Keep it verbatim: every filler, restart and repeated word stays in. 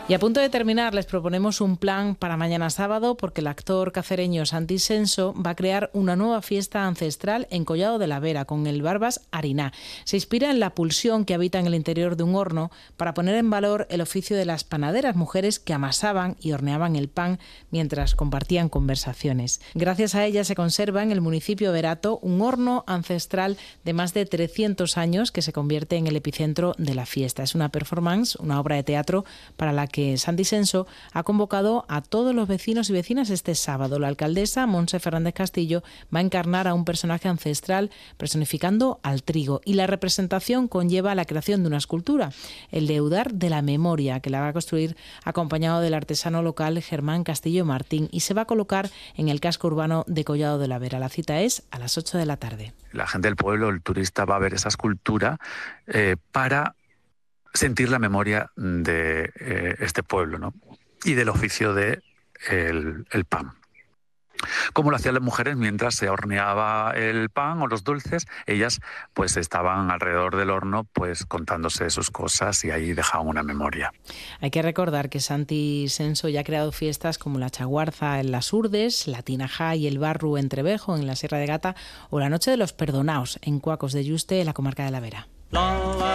Y a punto de terminar, les proponemos un plan para mañana sábado, porque el actor cacereño Santi Senso va a crear una nueva fiesta ancestral en Collado de la Vera, con el Barbas Hariná. Se inspira en la pulsión que habita en el interior de un horno para poner en valor el oficio de las panaderas, mujeres que amasaban y horneaban el pan mientras compartían conversaciones. Gracias a ellas se conserva en el municipio de Verato un horno ancestral de más de trescientos años que se convierte en el epicentro de la fiesta. Es una performance, una obra de teatro para la que que Santi Senso ha convocado a todos los vecinos y vecinas este sábado. La alcaldesa, Montse Fernández Castillo, va a encarnar a un personaje ancestral personificando al trigo, y la representación conlleva la creación de una escultura, el deudar de la memoria, que la va a construir acompañado del artesano local Germán Castillo Martín, y se va a colocar en el casco urbano de Collado de la Vera. La cita es a las ocho de la tarde. La gente del pueblo, el turista, va a ver esa escultura eh, para sentir la memoria de eh, este pueblo, ¿no? Y del oficio de el, el pan. Como lo hacían las mujeres mientras se horneaba el pan o los dulces, ellas pues estaban alrededor del horno pues contándose sus cosas y ahí dejaban una memoria. Hay que recordar que Santi Senso ya ha creado fiestas como la Chaguarza en las Urdes, la Tinajá y el Barru en Trevejo, en la Sierra de Gata, o la Noche de los Perdonaos en Cuacos de Yuste, en la comarca de la Vera.